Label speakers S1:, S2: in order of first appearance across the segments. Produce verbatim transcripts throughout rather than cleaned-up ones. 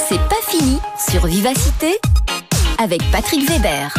S1: C'est pas fini sur Vivacité avec Patrick Weber.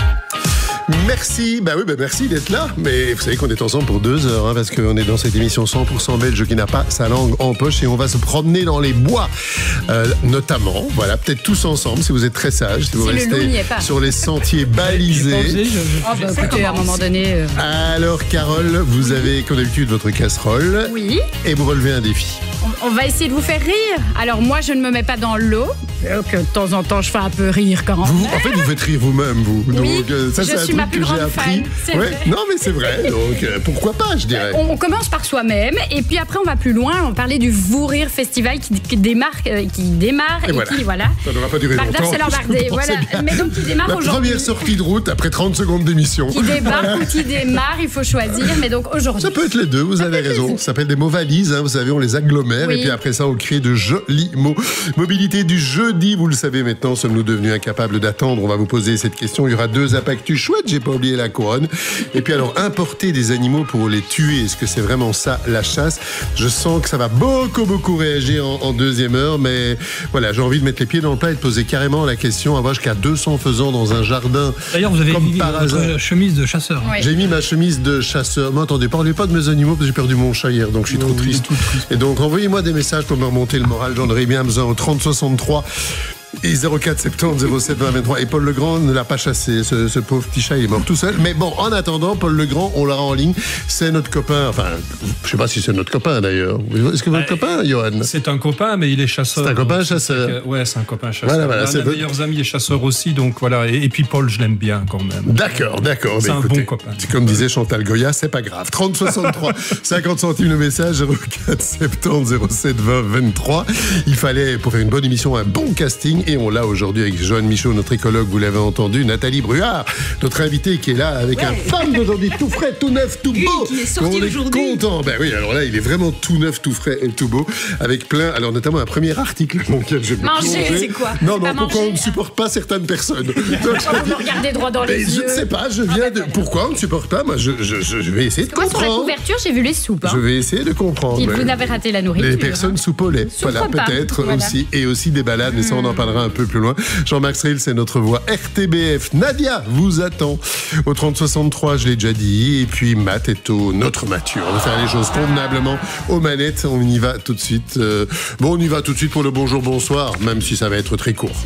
S2: Merci, bah oui, bah merci d'être là. Mais vous savez qu'on est ensemble pour deux heures, hein, parce qu'on est dans cette émission cent pour cent belge qui n'a pas sa langue en poche et on va se promener dans les bois, euh, notamment. Voilà, peut-être tous ensemble si vous êtes très sages, si vous
S3: si
S2: restez sur les sentiers balisés.
S3: Oh bah écoutez, à un moment donné. Euh...
S2: Alors, Carole, vous avez comme d'habitude votre casserole.
S3: Oui.
S2: Et vous relevez un défi.
S3: On, on va essayer de vous faire rire. Alors moi, je ne me mets pas dans l'eau. Donc, de temps en temps, je fais un peu rire quand
S2: vous, En fait, vous faites rire vous-même, vous.
S3: Oui,
S2: donc, euh, ça,
S3: je
S2: c'est
S3: suis
S2: un
S3: ma
S2: truc
S3: plus
S2: que j'ai
S3: grande
S2: appris.
S3: fan. C'est
S2: ouais.
S3: vrai.
S2: Non, mais c'est vrai. Donc, euh, pourquoi pas, je dirais.
S3: On, on commence par soi-même. Et puis après, on va plus loin. On va parler du Vous Rire Festival qui, qui démarre. Euh, qui démarre et, et voilà. qui, voilà.
S2: Ça n'aura pas duré
S3: Bardaf,
S2: longtemps.
S3: c'est l'embardé. Voilà. Mais donc, qui démarre
S2: La
S3: aujourd'hui.
S2: première sortie de route après trente secondes d'émission.
S3: Qui débarque ou qui démarre, il faut choisir. Mais donc, aujourd'hui.
S2: Ça peut être les deux, vous
S3: ça
S2: avez raison. Ça s'appelle des mots valises, hein, vous savez, on les agglomère. Oui. Et puis après ça, on crée de jolis mots. Mobilité du jeudi, vous le savez maintenant, sommes-nous devenus incapables d'attendre? On va vous poser cette question. Il y aura deux impactus chouettes, j'ai pas oublié la couronne. Et puis alors, importer des animaux pour les tuer, est-ce que c'est vraiment ça, la chasse? Je sens que ça va beaucoup, beaucoup réagir en, en deuxième heure, mais voilà, j'ai envie de mettre les pieds dans le plat et de poser carrément la question, avoir jusqu'à deux cents faisans dans un jardin.
S4: D'ailleurs, vous avez
S2: comme
S4: mis
S2: par
S4: votre
S2: hasard.
S4: chemise de chasseur.
S3: Oui.
S2: J'ai mis ma chemise de chasseur. Mais attendez, parlez pas de mes animaux, parce que j'ai perdu mon chat hier, donc je suis
S4: Non,
S2: trop triste.
S4: tout triste.
S2: Et donc, envoyez-moi des messages pour me remonter le moral, j'en aurais bien besoin au trente soixante-trois. Et zéro quatre soixante-dix zéro sept vingt vingt-trois. Et Paul Legrand ne l'a pas chassé, ce, ce pauvre petit chat, il est mort tout seul. Mais bon, en attendant, Paul Legrand, on l'aura en ligne. C'est notre copain, enfin, je sais pas si c'est notre copain d'ailleurs. Est-ce que votre euh, copain, Johan?
S4: C'est un copain, mais il est chasseur.
S2: C'est un copain chasseur.
S4: Que, ouais, c'est un copain chasseur.
S2: Voilà, voilà,
S4: un
S2: c'est
S4: de mes meilleurs votre... amis est chasseur aussi, donc voilà. Et, et puis Paul, je l'aime bien quand même.
S2: D'accord, d'accord.
S4: C'est
S2: mais
S4: un
S2: écoutez,
S4: bon copain.
S2: Comme disait Chantal Goya, c'est pas grave. trente soixante-trois, cinquante centimes le message, zéro quatre soixante-dix zéro sept vingt vingt-trois. Il fallait, pour faire une bonne émission, un bon casting, et on l'a aujourd'hui avec Johan Michaud, notre écologue, vous l'avez entendu, Nathalie Bruard, notre invitée qui est là avec ouais. un fan d'aujourd'hui, tout frais, tout neuf, tout
S5: oui,
S2: beau.
S5: Qui est sorti
S2: on
S5: aujourd'hui.
S2: est content. Ben oui, alors là, il est vraiment tout neuf, tout frais et tout beau, avec plein, alors notamment un premier article dans lequel je vais
S3: manger, c'est quoi?
S2: Non, non,
S3: pas
S2: pourquoi
S3: manger.
S2: on ne supporte pas certaines personnes? Donc,
S3: on me regardez droit dans les
S2: mais
S3: yeux.
S2: Je ne sais pas, je viens de... Pourquoi on ne supporte pas? Moi, je, je, je vais essayer de
S3: moi,
S2: comprendre.
S3: Sur la couverture, j'ai vu les soupes. Hein.
S2: Je vais essayer de comprendre.
S3: Si vous n'avez raté la nourriture.
S2: Les personnes soupe au lait. Voilà, peut-être voilà. aussi. Et aussi des balades, mais ça, on en parlera un peu plus loin. Jean-Marc Srill, c'est notre voix R T B F. Nadia vous attend au trente soixante-trois, je l'ai déjà dit. Et puis Matt est au notre Mathieu. On va faire les choses convenablement aux manettes. On y va tout de suite. Euh, bon, on y va tout de suite pour le bonjour, bonsoir, même si ça va être très court.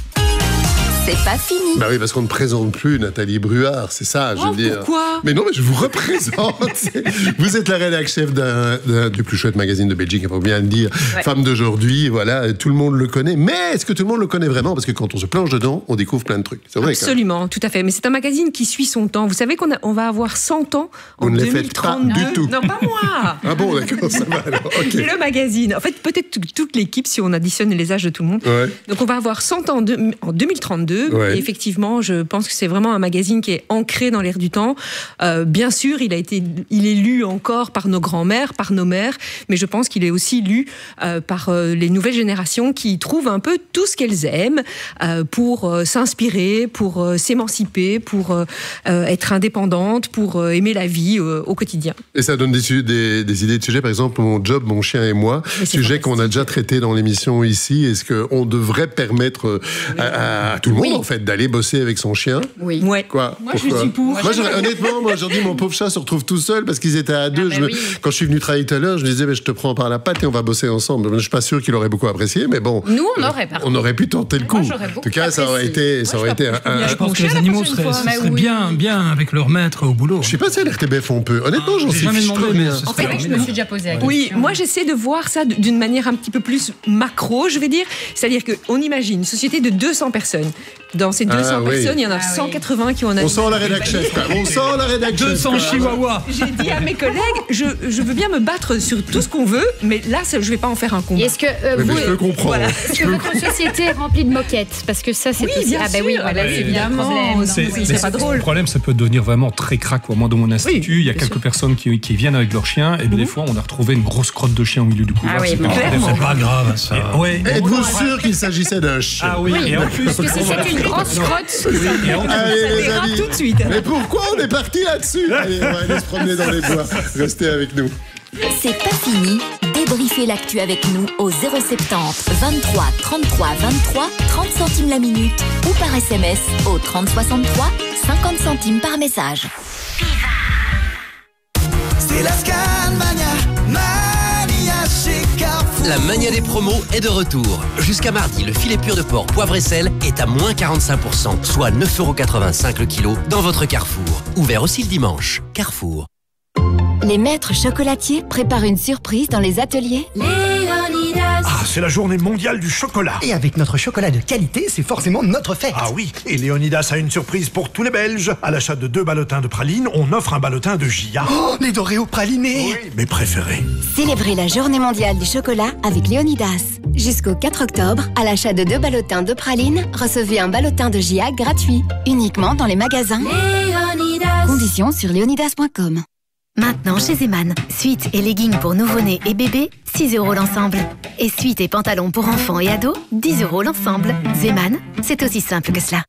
S1: C'est pas fini.
S2: Bah oui, parce qu'on ne présente plus Nathalie Bruard, c'est ça, je
S5: oh,
S2: veux dire.
S5: Pourquoi?
S2: Mais non, mais je vous représente. Vous êtes la rédactrice chef d'un, d'un, du plus chouette magazine de Belgique, il faut bien le dire. Ouais. Femme d'aujourd'hui, voilà, tout le monde le connaît. Mais est-ce que tout le monde le connaît vraiment? Parce que quand on se plonge dedans, on découvre plein de trucs. C'est vrai.
S5: Absolument, tout à fait. Mais c'est un magazine qui suit son temps. Vous savez qu'on a, on va avoir cent ans en
S2: vous ne
S5: deux mille
S2: les faites pas
S5: trente-deux.
S2: du tout.
S5: Non, pas moi.
S2: Ah bon, d'accord, ça va alors. Okay.
S5: Le magazine. En fait, peut-être toute l'équipe si on additionne les âges de tout le monde. Ouais. Donc on va avoir cent ans de, en deux mille trente-deux. Ouais. Et effectivement, je pense que c'est vraiment un magazine qui est ancré dans l'air du temps. Euh, bien sûr, il a été, il est lu encore par nos grands-mères, par nos mères, mais je pense qu'il est aussi lu euh, par euh, les nouvelles générations qui trouvent un peu tout ce qu'elles aiment euh, pour euh, s'inspirer, pour euh, s'émanciper, pour euh, être indépendante, pour euh, aimer la vie euh, au quotidien.
S2: Et ça donne des, des, des idées de sujets, par exemple, mon job, mon chien et moi, sujet qu'on a déjà traité dans l'émission ici. Est-ce qu'on devrait permettre à, à tout le monde, oui. en fait, d'aller bosser avec son chien?
S3: Oui.
S5: Ouais.
S2: Quoi?
S5: Moi,
S2: Pourquoi?
S5: je suis pour.
S2: Moi, moi honnêtement, moi, aujourd'hui, mon pauvre chat se retrouve tout seul parce qu'ils étaient à deux. Ah, je me... oui. Quand je suis venu travailler tout à l'heure, je disais, mais je te prends par la patte et on va bosser ensemble. Je ne suis pas sûr qu'il aurait beaucoup apprécié, mais bon.
S3: Nous, on aurait pas.
S2: On aurait pu tenter le coup.
S3: Moi,
S2: en tout cas, ça aurait été, ça aurait été un. un...
S4: Je pense que les animaux seraient, seraient oui. bien, bien avec leur maître au boulot.
S2: Je sais pas si à l'R T B F on peut. Honnêtement, j'en sais fiche trop bien.
S3: En fait, je me suis déjà posé la question.
S5: Oui, moi, j'essaie de voir ça d'une manière un petit peu plus macro, je vais dire. C'est-à-dire qu'on imagine une société de deux cents personnes. Dans ces deux cents ah, personnes, oui. il y en a ah, cent quatre-vingts oui. qui ont un
S2: On sent la rédaction chef. On sent la rédaction
S4: deux cents chihuahuas.
S5: J'ai dit à mes collègues, je, je veux bien me battre sur tout ce qu'on veut, mais là, je ne vais pas en faire un combat.
S3: Est-ce que euh,
S2: oui,
S3: vous,
S2: je peux comprendre. Voilà.
S3: Est-ce que votre société est remplie de moquettes? Parce que ça, c'est
S5: oui,
S3: aussi...
S5: bien
S3: ah ben
S5: sûr.
S3: oui, voilà,
S5: oui,
S3: c'est
S5: évidemment.
S3: bien.
S5: C'est, c'est, c'est pas drôle.
S4: Le problème, ça peut devenir vraiment très crack. Moi, dans mon institut, oui, il y a quelques sûr. personnes qui, qui viennent avec leur chien, et mmh. des fois, on a retrouvé une grosse crotte de chien au milieu du couloir.
S3: Ah oui,
S4: c'est,
S5: c'est
S4: pas grave, ça. Et, ouais,
S2: êtes-vous sûr qu'il s'agissait d'un chien?
S4: Ah oui, et en plus,
S3: parce que si c'est une grosse crotte.
S2: Oui, et en
S5: Allez, ça les amis. Tout de suite.
S2: Mais pourquoi on est parti là-dessus? Allez, on va aller se promener dans les bois. Restez avec nous.
S1: C'est pas fini. Débriefez l'actu avec nous au zéro soixante-dix vingt-trois trente-trois vingt-trois, trente centimes la minute ou par S M S au trente soixante-trois, cinquante centimes par message.
S6: C'est la Scanmania, Mania chez Carrefour.
S7: La mania des promos est de retour. Jusqu'à mardi, le filet pur de porc poivre et sel est à moins quarante-cinq pour cent, soit neuf euros quatre-vingt-cinq le kilo dans votre Carrefour. Ouvert aussi le dimanche. Carrefour.
S1: Les maîtres chocolatiers préparent une surprise dans les ateliers Léonidas.
S8: Ah, c'est la journée mondiale du chocolat.
S9: Et avec notre chocolat de qualité, c'est forcément notre fête.
S8: Ah oui, et Léonidas a une surprise pour tous les Belges. À l'achat de deux ballotins de praline, on offre un ballotin de Gia.
S9: Oh, les Doréos pralinés.
S8: Oui, mes préférés.
S1: Célébrez la journée mondiale du chocolat avec Léonidas. Jusqu'au quatre octobre, à l'achat de deux ballotins de praline, recevez un ballotin de Gia gratuit. Uniquement dans les magasins Léonidas. Conditions sur léonidas point com.
S10: Maintenant chez Zeman, suites et leggings pour nouveau-nés et bébés, six euros l'ensemble. Et suites et pantalons pour enfants et ados, dix euros l'ensemble. Zeman, c'est aussi simple que cela.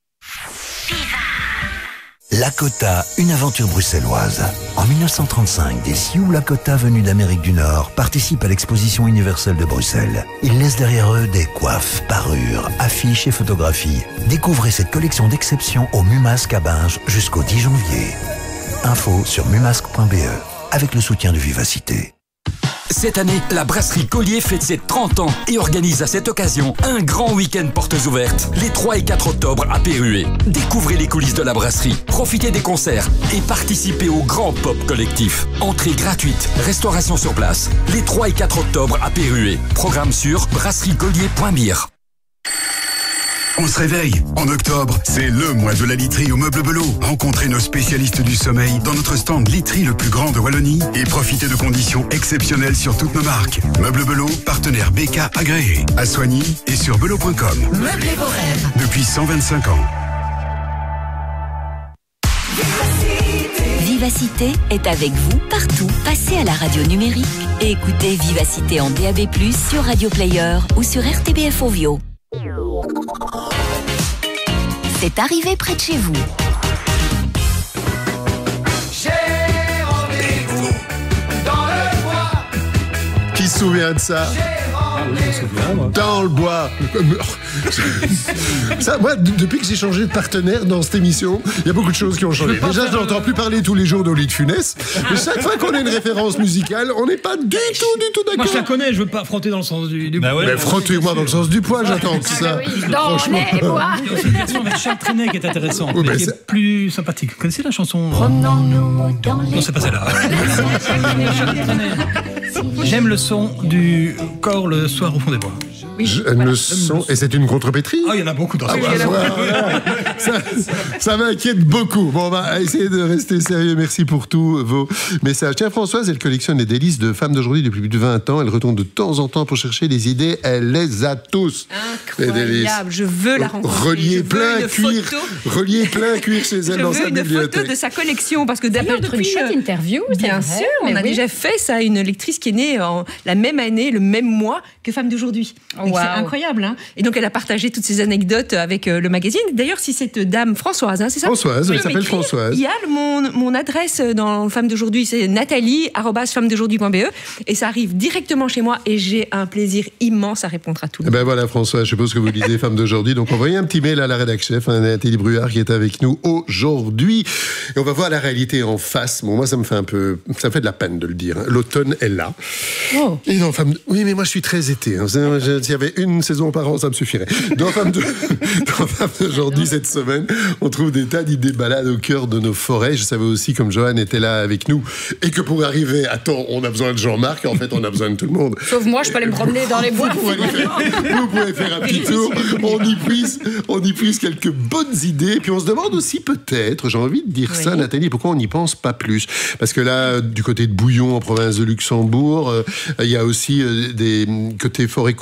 S11: Lakota, une aventure bruxelloise. En mille neuf cent trente-cinq, des Sioux Lakota venus d'Amérique du Nord participent à l'exposition universelle de Bruxelles. Ils laissent derrière eux des coiffes, parures, affiches et photographies. Découvrez cette collection d'exception au Mumasque à Binge jusqu'au dix janvier. Info sur mumasque point b e avec le soutien de Vivacité.
S12: Cette année, la brasserie Collier fête ses trente ans et organise à cette occasion un grand week-end portes ouvertes les trois et quatre octobre à Pérué. Découvrez les coulisses de la brasserie, profitez des concerts et participez au grand pop collectif. Entrée gratuite, restauration sur place. Les trois et quatre octobre à Pérué. Programme sur brasserie collier point b r.
S13: On se réveille. En octobre, c'est le mois de la literie au Meuble Belot. Rencontrez nos spécialistes du sommeil dans notre stand literie le plus grand de Wallonie et profitez de conditions exceptionnelles sur toutes nos marques. Meuble Belot, partenaire B K agréé, à Soigny et sur belot point com.
S6: Meublez vos rêves.
S13: Depuis cent vingt-cinq ans.
S1: Vivacité est avec vous partout. Passez à la radio numérique et écoutez Vivacité en D A B plus, sur Radio Player ou sur R T B F Ovio. C'est arrivé près de chez vous.
S6: J'ai rendez-vous dans le bois.
S2: Qui se souvient de ça? Dans le bois. Ça, moi, depuis que j'ai changé de partenaire dans cette émission, il y a beaucoup de choses qui ont changé. Déjà, je n'entends plus parler tous les jours d'Oli de Funès. Mais chaque fois qu'on a une référence musicale, on n'est pas du tout, du tout d'accord.
S14: Moi, je la connais, je veux pas frotter dans le sens du, du
S2: bah
S14: poil.
S2: Ouais, mais frottez-moi dans le sens du poil, j'attends que ça.
S3: Dans les bois.
S14: Il y a aussi une version avec Charles Trenet qui est intéressante,
S2: oui,
S14: mais qui
S2: c'est...
S14: est plus sympathique. Vous connaissez la chanson?
S1: Promenons-nous dans les...
S14: Non, c'est pas celle-là. J'aime le son du corps le soir au fond des bois.
S2: Oui. J'aime le son. Et c'est une contrepétrie?
S14: Ah, il y en a beaucoup dans
S2: ah,
S14: ce
S2: bah, voilà. Ça, ça m'inquiète beaucoup. Bon, on va essayer de rester sérieux. Merci pour tous vos messages. Tiens, Françoise, elle collectionne les délices de femmes d'aujourd'hui depuis plus de vingt ans. Elle retourne de temps en temps pour chercher des idées. Elle les a tous.
S5: Incroyable. Je veux la rencontrer.
S2: Relier plein cuir. Relier plein cuir chez elle
S5: je
S2: dans sa bibliothèque.
S5: Je veux une photo de sa collection parce que d'ailleurs
S3: depuis une chouette interview.
S5: Bien
S3: vrai,
S5: sûr, on a
S3: oui.
S5: déjà fait ça à une lectrice qui est née en la même année, le même mois que Femme d'aujourd'hui.
S3: Oh, wow.
S5: C'est incroyable. Hein, et donc elle a partagé toutes ces anecdotes avec euh, le magazine. D'ailleurs, si cette dame Françoise, hein, c'est ça?
S2: Françoise, elle s'appelle Françoise.
S5: Il y a mon, mon adresse dans Femme d'aujourd'hui, c'est nathalie arobase femme d'aujourd'hui point b e et ça arrive directement chez moi et j'ai un plaisir immense à répondre à tout le monde.
S2: Ben voilà, Françoise, je suppose que vous lisez Femme d'aujourd'hui, donc envoyez un petit mail à la rédaction chef, hein, Nathalie Bruard qui est avec nous aujourd'hui. Et on va voir la réalité en face. Bon, moi, ça me fait un peu, ça me fait de la peine de le dire. Hein. L'automne est là.
S5: Oh.
S2: Et dans Femme, oui, mais moi, je suis très été. Hein. S'il y avait une saison par an, ça me suffirait. Dans Femme de... dans Femme d'aujourd'hui, cette semaine, on trouve des tas d'idées balades au cœur de nos forêts. Je savais aussi, comme Johan était là avec nous, et que pour arriver à temps, on a besoin de Jean-Marc. En fait, on a besoin de tout le monde.
S3: Sauf moi, je peux aller me promener dans les bois.
S2: Vous pouvez faire, vous pouvez faire un petit tour. On y puise, on y puise quelques bonnes idées. Puis on se demande aussi peut-être, j'ai envie de dire oui. ça, Nathalie, pourquoi on n'y pense pas plus? Parce que là, du côté de Bouillon, en province de Luxembourg, euh, il y a aussi euh, des côtés forêt cours d'eau,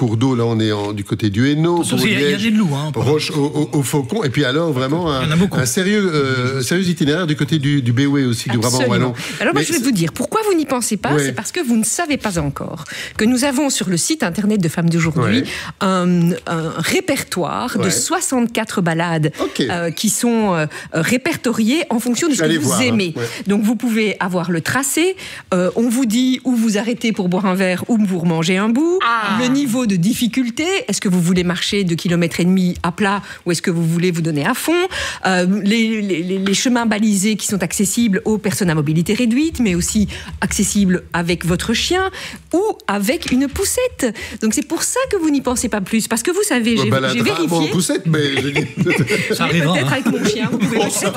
S2: là on est en, du côté du Hainaut,
S14: Il y, y a des loups. Hein,
S2: Roche au, au, au Faucon. Et puis alors, vraiment, un, un sérieux, euh, sérieux itinéraire du côté du, du Béoué aussi,
S5: Absolument.
S2: du Brabant wallon.
S5: Alors, moi, je vais vous dire, pourquoi vous n'y pensez pas? Ouais. C'est parce que vous ne savez pas encore que nous avons sur le site internet de Femmes d'aujourd'hui ouais. un, un répertoire ouais. de soixante-quatre balades okay. euh, qui sont euh, répertoriées en fonction de ce que vous voir, aimez. Hein. Ouais. Donc, vous pouvez avoir le tracé. Euh, on vous dit où vous arrêtez pour boire un verre ou pour manger un bout. Ah. Le niveau de difficulté. Est-ce que vous voulez marcher deux kilomètres et demi à plat ou est-ce que vous voulez vous donner à fond? euh, les, les, les chemins balisés qui sont accessibles aux personnes à mobilité réduite, mais aussi accessibles avec votre chien ou avec une poussette. Donc c'est pour ça que vous n'y pensez pas plus, parce que vous savez, j'ai,
S2: bah,
S5: j'ai vérifié.
S2: En poussette, mais
S5: ça arrivera, peut-être hein. avec mon chien. Vous pouvez bon, ça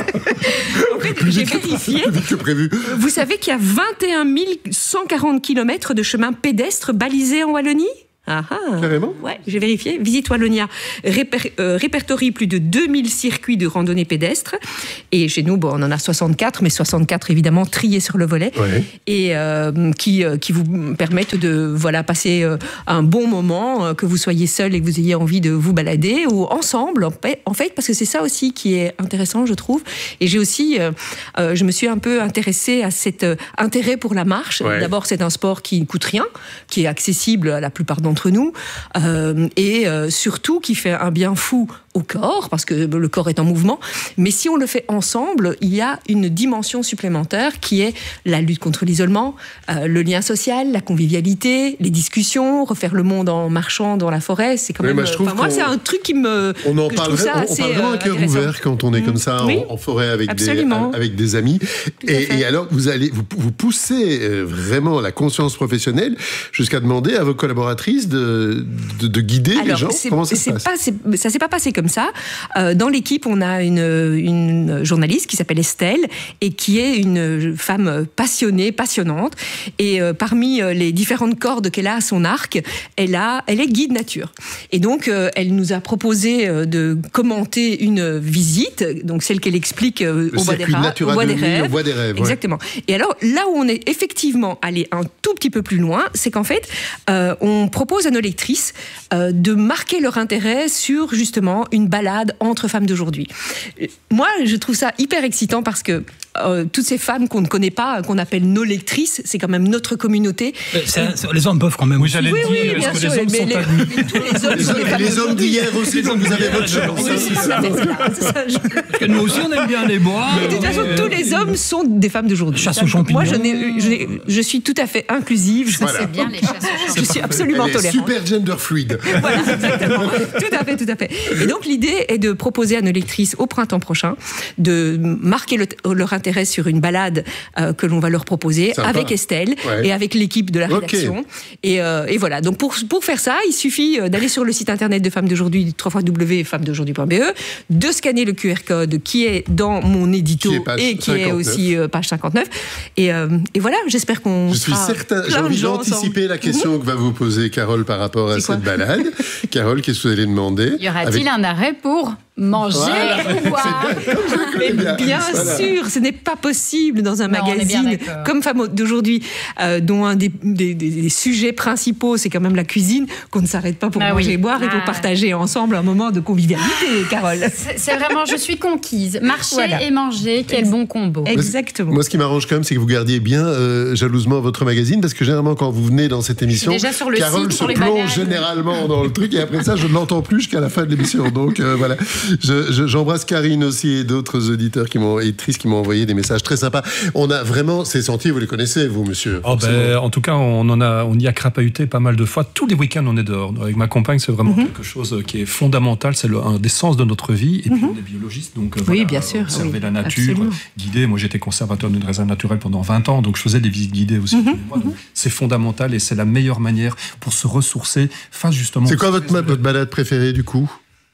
S5: en fait, j'ai vérifié.
S2: Que prévu.
S5: Vous savez qu'il y a vingt et un mille cent quarante kilomètres de chemins pédestres balisés en Wallonie. Ah ah.
S2: Carrément.
S5: Ouais, j'ai vérifié. Visite Wallonia réper, euh, répertorie plus de deux mille circuits de randonnée pédestre. Et chez nous, bon, on en a soixante-quatre, mais soixante-quatre évidemment triés sur le volet. Ouais. Et euh, qui, euh, qui vous permettent de voilà, passer euh, un bon moment, euh, que vous soyez seul et que vous ayez envie de vous balader, ou ensemble, en fait, en fait parce que c'est ça aussi qui est intéressant, je trouve. Et j'ai aussi, euh, euh, je me suis un peu intéressée à cet euh, intérêt pour la marche. Ouais. D'abord, c'est un sport qui ne coûte rien, qui est accessible à la plupart d'entre entre nous, euh, et euh, surtout qui fait un bien fou au corps, parce que le corps est en mouvement, mais si on le fait ensemble, il y a une dimension supplémentaire qui est la lutte contre l'isolement, euh, le lien social, la convivialité, les discussions, refaire le monde en marchant dans la forêt, c'est quand oui, même... Enfin, moi, c'est un truc qui me...
S2: On en parle, ça on, on parle vraiment à cœur ouvert quand on est comme ça oui, en, en forêt avec des, avec des amis. Et, et alors, vous allez vous, vous poussez vraiment la conscience professionnelle jusqu'à demander à vos collaboratrices de, de, de guider alors, les gens. Comment ça se passe?
S5: Pas, c'est, ça s'est pas passé comme ça. Euh, dans l'équipe, on a une, une journaliste qui s'appelle Estelle et qui est une femme passionnée, passionnante. Et euh, parmi les différentes cordes qu'elle a à son arc, elle, a, elle est guide nature. Et donc, euh, elle nous a proposé de commenter une visite, donc celle qu'elle explique euh, au, bois des, ra- au, bois des rêves. au Bois des Rêves. Exactement. Ouais. Et alors, là où on est effectivement allé un tout petit peu plus loin, c'est qu'en fait, euh, on propose à nos lectrices euh, de marquer leur intérêt sur justement une balade entre femmes d'aujourd'hui. Moi, je trouve ça hyper excitant parce que euh, toutes ces femmes qu'on ne connaît pas, qu'on appelle nos lectrices, c'est quand même notre communauté.
S14: C'est un, c'est, les hommes peuvent quand même.
S4: Oui, j'allais
S5: oui,
S4: dire,
S5: oui, bien sûr,
S4: les hommes
S5: mais
S4: sont
S5: les,
S4: admis.
S5: mais tous les hommes,
S2: les hommes,
S5: sont
S2: les hommes d'hier aussi, donc vous avez votre chance.
S5: Oui, c'est ça, c'est ça, je...
S14: Parce que nous aussi, on aime bien les bois.
S5: Mais de toute façon, tous les hommes sont des femmes d'aujourd'hui.
S14: Chasse aux champignons.
S5: Moi, je, n'ai, je, n'ai, je suis tout à fait inclusive.
S3: Voilà. C'est bien les chasses aux champignons.
S5: Je suis absolument tolérante.
S2: Super gender fluide.
S5: Voilà, exactement. Tout à fait, tout à fait. Et donc, l'idée est de proposer à nos lectrices au printemps prochain de marquer le, leur intérêt sur une balade euh, que l'on va leur proposer Sympa. avec Estelle ouais. et avec l'équipe de la rédaction. Okay. Et, euh, et voilà. Donc, pour, pour faire ça, il suffit d'aller sur le site internet de Femmes d'aujourd'hui, w w w point femmes d'aujourd'hui point b e, de scanner le Q R code qui est dans mon édito qui et qui cinquante-neuf. Est aussi euh, page cinquante-neuf. Et, euh, et voilà, j'espère qu'on
S2: Je suis certain, j'ai envie d'anticiper la question mmh. que va vous poser Carole par rapport à cette balade. Carole, qu'est-ce que vous allez demander?
S3: Y aura-t-il avec... un arrêt pour manger voilà. ou boire?
S5: Mais bien, bien voilà. sûr, ce n'est pas possible dans un non, magazine comme Femmes d'aujourd'hui, euh, dont un des, des, des, des sujets principaux, c'est quand même la cuisine, qu'on ne s'arrête pas pour ah manger oui. et boire ah. et pour partager ensemble un moment de convivialité, Carole.
S3: C'est, c'est vraiment, je suis conquise. Marcher voilà. et manger, quel bon combo.
S5: Exactement.
S2: Moi, ce qui m'arrange quand même, c'est que vous gardiez bien euh, jalousement votre magazine, parce que généralement, quand vous venez dans cette émission,
S3: déjà sur le
S2: Carole
S3: site
S2: se plonge généralement dans le truc, et après ça, je ne l'entends plus jusqu'à la fin de l'émission. Donc euh, voilà. Je, je, j'embrasse Karine aussi et d'autres auditeurs qui m'ont, éditrices qui m'ont envoyé des messages très sympas. On a vraiment ces sentiers, vous les connaissez, vous, monsieur?
S4: Oh ben, en tout cas, on, en a, on y a crapahuté pas mal de fois. Tous les week-ends, on est dehors. Avec ma compagne, c'est vraiment mm-hmm. quelque chose qui est fondamental. C'est le, un des sens de notre vie. Et mm-hmm. puis, on est biologiste, donc
S5: oui,
S4: voilà,
S5: bien sûr,
S4: observer oui,
S5: oui,
S4: la nature,
S5: absolument.
S4: guider. Moi, j'étais conservateur d'une réserve naturelle pendant vingt ans, donc je faisais des visites guidées aussi. Mm-hmm. Moi, donc, c'est fondamental et c'est la meilleure manière pour se ressourcer face justement...
S2: C'est quoi votre, votre balade préférée, du coup?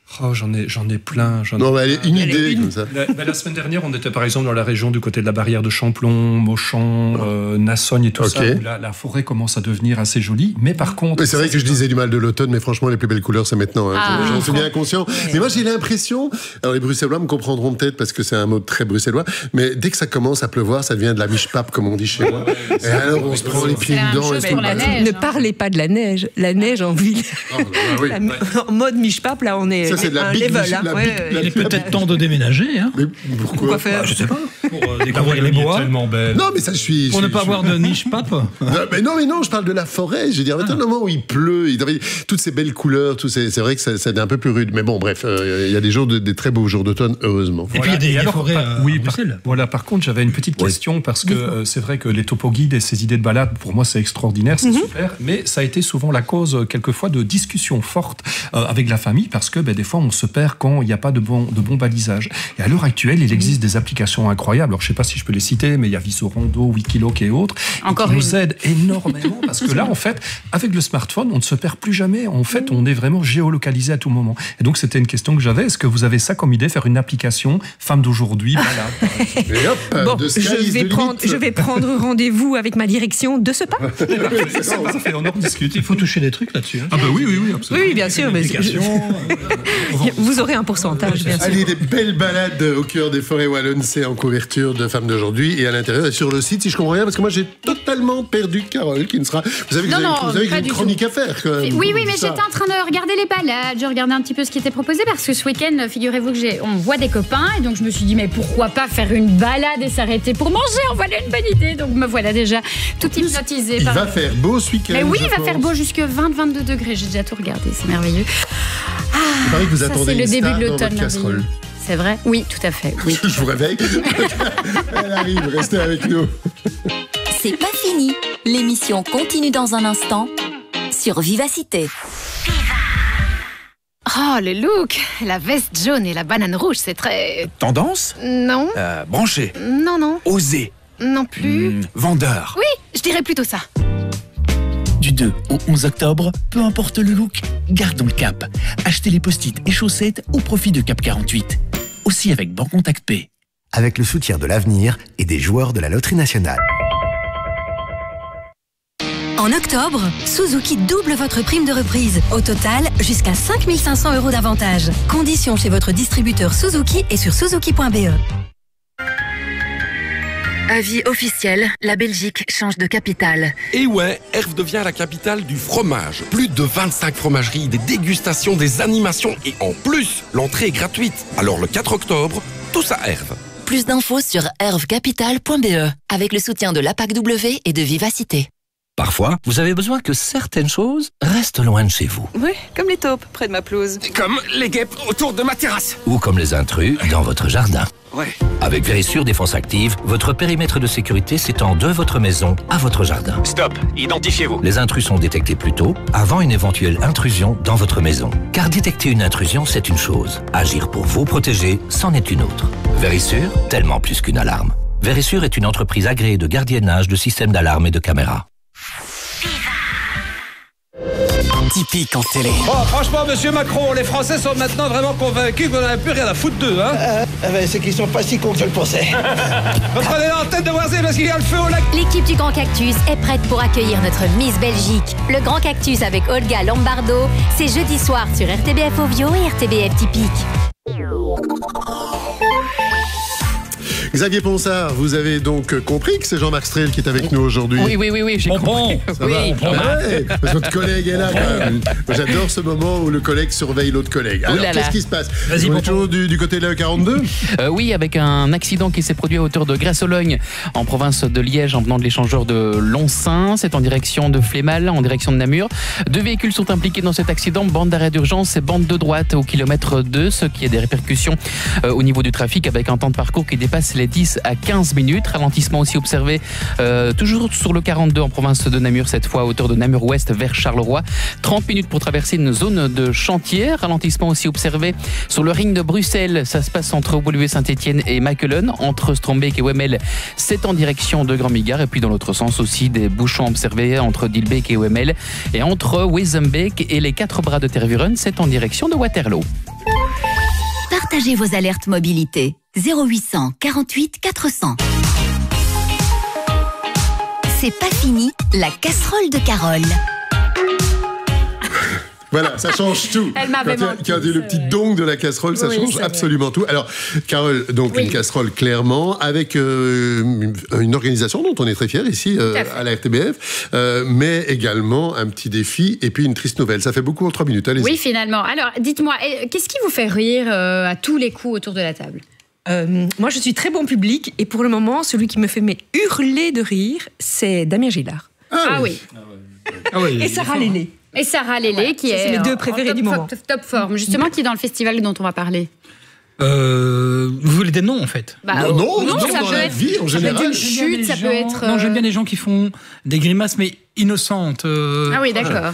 S4: Oh, j'en ai, j'en ai plein. J'en
S2: non,
S4: ai
S2: allez, une idée une... comme ça.
S4: La, bah, la semaine dernière, on était par exemple dans la région du côté de la barrière de Champlon, Mauchamp, euh, Nassogne et tout okay. ça, où la, la forêt commence à devenir assez jolie. Mais par contre...
S2: Mais c'est vrai ça, que je disais du mal de l'automne, mais franchement, les plus belles couleurs, c'est maintenant. Hein. Ah, j'en suis bien conscient. Ouais. Mais moi, j'ai l'impression... Alors, les Bruxellois me comprendront peut-être, parce que c'est un mot très bruxellois, mais dès que ça commence à pleuvoir, ça devient de la miche-pape, comme on dit chez moi. Et alors, on se prend les pieds dedans. Et
S5: pour la neige, ne parlez pas de la neige. La neige en ville.
S2: Oh, bah, oui.
S5: la, en mode miche-pape, là, on est... Ça,
S2: c'est de la
S5: un
S2: big
S5: level.
S2: Mich-
S5: Hein.
S2: la
S14: Ouais,
S2: big,
S14: il
S2: la
S14: est peut-être temps de déménager. Hein.
S2: Mais pourquoi,
S5: pourquoi faire
S14: bah, je sais pas.
S4: Pour euh, découvrir les bois. Tellement belle.
S2: Non, mais ça, je suis.
S14: Pour
S2: je,
S14: ne pas
S2: je,
S14: avoir
S2: je...
S14: de niche-pape.
S2: Non, mais non, mais non, je parle de la forêt. Je veux dire, à ah. un moment où il pleut, il... toutes ces belles couleurs, tout ces... c'est vrai que c'est un peu plus rude. Mais bon, bref, il euh, y a des jours, de, des très beaux jours d'automne, heureusement.
S14: Et voilà. Puis il y a des, des forêts à,
S4: oui,
S14: à Bruxelles.
S4: Par, voilà, par contre, j'avais une petite question oui. parce que euh, c'est vrai que les topoguides et ces idées de balade, pour moi, c'est extraordinaire, c'est mm-hmm. super. Mais ça a été souvent la cause, quelquefois, de discussions fortes euh, avec la famille parce que ben, des fois, on se perd quand il n'y a pas de bon, de bon balisage. Et à l'heure actuelle, il existe des applications incroyables. Alors, je ne sais pas si je peux les citer, mais il y a Visorando, Wikiloc et autres,
S3: Encore
S4: qui
S3: une.
S4: nous aident énormément parce que là, en fait, avec le smartphone, on ne se perd plus jamais. En fait, on est vraiment géolocalisé à tout moment. Et donc, c'était une question que j'avais. Est-ce que vous avez ça comme idée, faire une application femme d'aujourd'hui, balade?
S2: Et hop,
S5: bon,
S2: de
S5: je vais prendre, je vais prendre rendez-vous avec ma direction de ce pas.
S4: C'est ça, ça fait, on en discute.
S14: Il faut toucher des trucs là-dessus. Hein.
S4: Ah bah oui, oui, oui, absolument.
S5: Oui, bien sûr. Mais je... vous aurez un pourcentage, bien sûr.
S2: Allez, des belles balades au cœur des forêts wallonnes, c'est en couverture de Femmes d'aujourd'hui et à l'intérieur et sur le site, si je comprends rien, parce que moi j'ai totalement perdu Carole, qui ne sera. Vous savez que
S3: non,
S2: vous avez,
S3: non,
S2: vous avez une chronique tout. à faire. Quand même,
S3: oui, oui, mais
S2: ça.
S3: j'étais en train de regarder les balades. Je regardais un petit peu ce qui était proposé parce que ce week-end, figurez-vous que j'ai, on voit des copains et donc je me suis dit mais pourquoi pas faire une balade et s'arrêter pour manger. En voilà une bonne idée. Donc me voilà déjà tout hypnotisée.
S2: Il
S3: par...
S2: va faire beau ce week-end.
S3: Mais oui, il va
S2: pense.
S3: faire beau jusque vingt à vingt-deux degrés. J'ai déjà tout regardé, c'est merveilleux.
S2: Ah, il paraît que vous
S3: ça,
S2: attendez
S3: c'est le
S2: une
S3: début
S2: star
S3: de l'automne.
S2: dans votre casserole.
S3: C'est vrai? Oui, tout à fait. Oui.
S2: Je vous réveille. Elle arrive, restez avec nous.
S15: C'est pas fini. L'émission continue dans un instant sur Vivacité.
S10: Oh, le look! La veste jaune et la banane rouge, c'est très...
S16: Tendance?
S10: Non.
S16: Euh, branché?
S10: Non, non.
S16: Osé?
S10: Non plus.
S16: Mmh, vendeur?
S10: Oui, je dirais plutôt ça.
S17: Du deux au onze octobre, peu importe le look, gardons le cap. Achetez les post-it et chaussettes au profit de Cap quarante-huit. Aussi avec Bancontact Pay.
S11: Avec le soutien de l'Avenir et des joueurs de la Loterie Nationale.
S15: En octobre, Suzuki double votre prime de reprise. Au total, jusqu'à cinq mille cinq cents euros d'avantage. Conditions chez votre distributeur Suzuki et sur suzuki point b e.
S18: Avis officiel, la Belgique change de capitale.
S19: Et ouais, Herve devient la capitale du fromage. Plus de vingt-cinq fromageries, des dégustations, des animations et en plus, l'entrée est gratuite. Alors le quatre octobre, tous à Herve.
S18: Plus d'infos sur herve capital point b e avec le soutien de l'A P A C W et de Vivacité.
S12: Parfois, vous avez besoin que certaines choses restent loin de chez vous.
S5: Oui, comme les taupes près de ma pelouse.
S19: Comme les guêpes autour de ma terrasse.
S12: Ou comme les intrus dans votre jardin.
S19: Ouais.
S12: Avec Vérissure Défense Active, votre périmètre de sécurité s'étend de votre maison à votre jardin.
S19: Stop, identifiez-vous.
S12: Les intrus sont détectés plus tôt, avant une éventuelle intrusion dans votre maison. Car détecter une intrusion, c'est une chose. Agir pour vous protéger, c'en est une autre. Vérissure, tellement plus qu'une alarme. Vérissure est une entreprise agréée de gardiennage de systèmes d'alarme et de caméras.
S20: Typique en télé.
S21: Bon, franchement, monsieur Macron, les Français sont maintenant vraiment convaincus qu'on n'a plus rien à foutre d'eux, hein
S9: euh, euh, C'est qu'ils sont pas si cons que je le pensais.
S21: Reprenez l'antenne de Voisé parce qu'il y a le feu au lac.
S22: L'équipe du Grand Cactus est prête pour accueillir notre Miss Belgique. Le Grand Cactus avec Olga Lombardo, c'est jeudi soir sur R T B F Ovio et R T B F Typique.
S2: Xavier Ponsard, vous avez donc compris que c'est Jean-Marc Strel qui est avec nous aujourd'hui.
S23: Oui, oui, oui, oui, j'ai compris.
S2: Ça
S23: oui,
S2: va ah ouais, parce que votre collègue est là. J'adore ce moment où le collègue surveille l'autre collègue. Alors,
S23: Oulala.
S2: qu'est-ce qui se passe? On est toujours du, du côté de la E quarante-deux
S23: euh, Oui, avec un accident qui s'est produit à hauteur de Grasse-Ologne, en province de Liège, en venant de l'échangeur de Loncin. C'est en direction de Flémal, en direction de Namur. Deux véhicules sont impliqués dans cet accident, bande d'arrêt d'urgence et bande de droite au kilomètre deux, ce qui a des répercussions euh, au niveau du trafic, avec un temps de parcours qui dépasse les dix à quinze minutes. Ralentissement aussi observé euh, toujours sur le quarante-deux en province de Namur, cette fois à hauteur de Namur-Ouest vers Charleroi. trente minutes pour traverser une zone de chantier. Ralentissement aussi observé sur le ring de Bruxelles. Ça se passe entre Woluwe-Saint-Étienne et Makelen. Entre Strombeek et Wemmel, c'est en direction de Grand-Migard. Et puis dans l'autre sens aussi, des bouchons observés entre Dilbeek et Wemmel. Et entre Wezenbeek et les quatre bras de Tervuren, c'est en direction de Waterloo.
S1: Partagez vos alertes mobilité. zéro huit cent quarante-huit quatre cents. C'est pas fini, la casserole de Carole.
S2: Voilà, ça change tout.
S3: Elle m'avait
S2: Quand il y a, quand il y a le petit dong de la casserole, ça
S3: Oui,
S2: change absolument tout. Alors, Carole, donc
S3: Oui.
S2: une casserole clairement, avec euh, une organisation dont on est très fiers ici euh, à, à la R T B F, euh, mais également un petit défi et puis une triste nouvelle. Ça fait beaucoup en trois minutes, allez-y.
S3: Oui, finalement. Alors, dites-moi, eh, qu'est-ce qui vous fait rire euh, à tous les coups autour de la table?
S5: Euh, moi, je suis très bon public et pour le moment, celui qui me fait mais hurler de rire, c'est Damien Gillard.
S3: Ah oui.
S14: Ah oui.
S5: Et Sarah Lélé.
S3: Et Sarah Lélé,
S5: Ouais,
S3: qui
S5: ça,
S3: est,
S5: c'est mes deux
S3: en-
S5: préférés
S3: en top,
S5: du moment.
S3: Top, top forme, justement, qui est dans le festival dont on va parler.
S14: Euh, vous voulez des noms en fait?
S3: Bah, Non, non, non,
S2: non,
S3: ça
S2: dans
S3: peut
S2: la
S3: être-
S2: vie, en
S3: ça peut être
S2: général.
S3: une
S14: J'aime bien
S3: chute,
S14: les
S3: ça
S14: gens-
S3: peut être.
S14: Non, j'aime
S3: euh,
S14: bien les gens qui font des grimaces mais innocentes. euh,
S3: Ah oui, d'accord.